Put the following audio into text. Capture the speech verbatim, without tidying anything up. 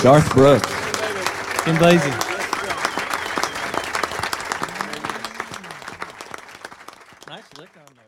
Darth Brooks. Kim Basie. Nice lick on there.